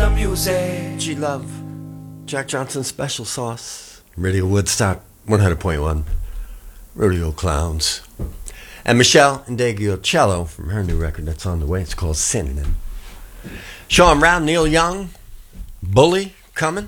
the music. G-Love, Jack Johnson Special Sauce, Radio Woodstock 100.1, Rodeo Clowns, and Michelle Indegliocello from her new record that's on the way. It's called Synonym. Sean Brown, Neil Young, Bully coming.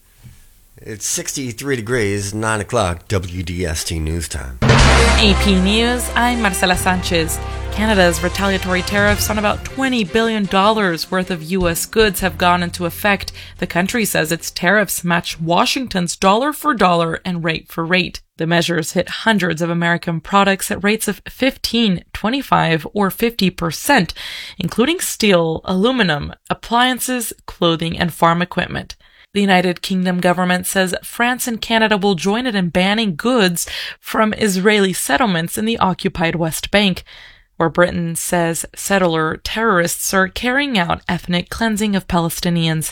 It's 63 degrees, 9 o'clock, WDST News Time. AP News, I'm Marcela Sanchez. Canada's retaliatory tariffs on about $20 billion worth of U.S. goods have gone into effect. The country says its tariffs match Washington's dollar for dollar and rate for rate. The measures hit hundreds of American products at rates of 15, 25, or 50%, including steel, aluminum, appliances, clothing, and farm equipment. The United Kingdom government says France and Canada will join it in banning goods from Israeli settlements in the occupied West Bank, where Britain says settler terrorists are carrying out ethnic cleansing of Palestinians.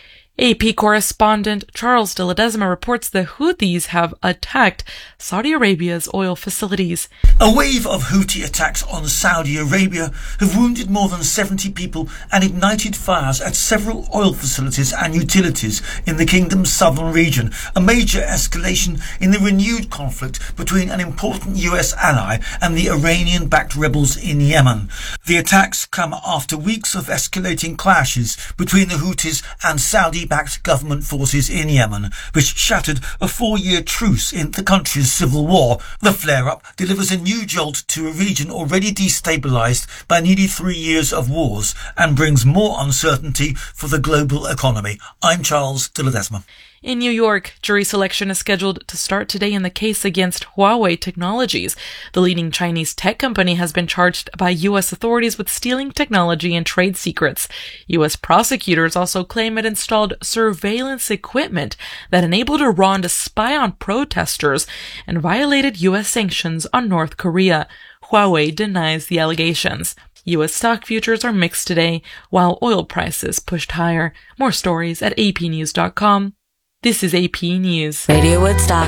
AP correspondent Charles de Ledesma reports the Houthis have attacked Saudi Arabia's oil facilities. A wave of Houthi attacks on Saudi Arabia have wounded more than 70 people and ignited fires at several oil facilities and utilities in the kingdom's southern region, a major escalation in the renewed conflict between an important US ally and the Iranian-backed rebels in Yemen. The attacks come after weeks of escalating clashes between the Houthis and Saudi-backed government forces in Yemen, which shattered a 4-year truce in the country's civil war. The flare-up delivers a new jolt to a region already destabilized by nearly 3 years of wars and brings more uncertainty for the global economy. I'm Charles de Ledesma. In New York, jury selection is scheduled to start today in the case against Huawei Technologies. The leading Chinese tech company has been charged by U.S. authorities with stealing technology and trade secrets. U.S. prosecutors also claim it installed surveillance equipment that enabled Iran to spy on protesters and violated U.S. sanctions on North Korea. Huawei denies the allegations. U.S. stock futures are mixed today, while oil prices pushed higher. More stories at apnews.com. This is AP News. Radio Woodstock.